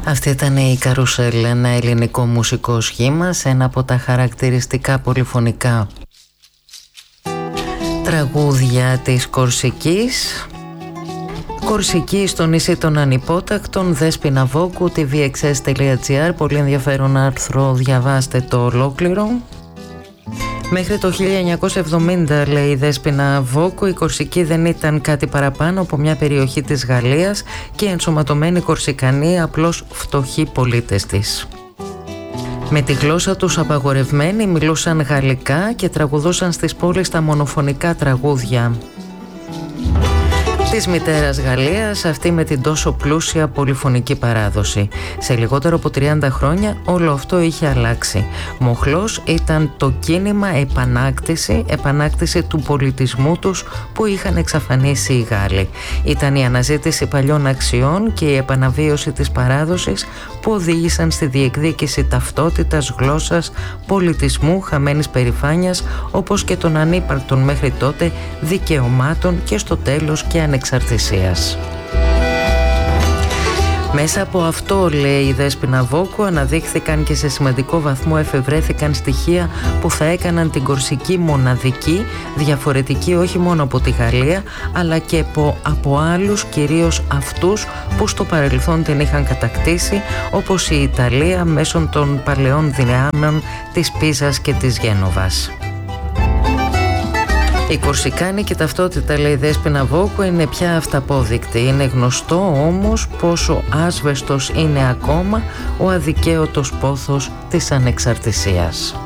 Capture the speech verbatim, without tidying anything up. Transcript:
Αυτή ήταν η Καρουσέλ, ένα ελληνικό μουσικό σχήμα σε ένα από τα χαρακτηριστικά πολυφωνικά τραγούδια της Κορσικής. Κορσική στο νησί των Ανυπότακτων, Δέσποινα Βόκου, τι βι εξ ες τελεία τζι άρ. Πολύ ενδιαφέρον άρθρο, διαβάστε το ολόκληρο. Μέχρι το χίλια εννιακόσια εβδομήντα, λέει η Δέσποινα Βόκου, η Κορσική δεν ήταν κάτι παραπάνω από μια περιοχή της Γαλλίας και οι ενσωματωμένοι Κορσικανοί απλώς φτωχοί πολίτες της. Με τη γλώσσα τους απαγορευμένοι μιλούσαν γαλλικά και τραγουδούσαν στις πόλεις τα μονοφωνικά τραγούδια της μητέρας Γαλλίας, αυτή με την τόσο πλούσια πολυφωνική παράδοση. Σε λιγότερο από τριάντα χρόνια όλο αυτό είχε αλλάξει. Μοχλός ήταν το κίνημα επανάκτηση, επανάκτηση του πολιτισμού τους που είχαν εξαφανίσει οι Γάλλοι. Ήταν η αναζήτηση παλιών αξιών και η επαναβίωση της παράδοσης που οδήγησαν στη διεκδίκηση ταυτότητας, γλώσσας, πολιτισμού, χαμένης περηφάνειας, όπως και των ανύπαρκτων μέχρι τότε δικαιωμάτων και στο τέλος και ανεξαρτησίας. Εξαρτησίας. Μέσα από αυτό, λέει η Δέσποινα Βόκου, αναδείχθηκαν και σε σημαντικό βαθμό εφευρέθηκαν στοιχεία που θα έκαναν την Κορσική μοναδική, διαφορετική όχι μόνο από τη Γαλλία, αλλά και από, από άλλους, κυρίως αυτούς που στο παρελθόν την είχαν κατακτήσει, όπως η Ιταλία μέσω των παλαιών δυνάμεων της Πίζας και της Γένοβας. Η κορσικάνικη ταυτότητα, λέει η Δέσποινα Βόκου, είναι πια αυταπόδεικτη. Είναι γνωστό όμως πόσο άσβεστος είναι ακόμα ο αδικαίωτος πόθος της ανεξαρτησίας.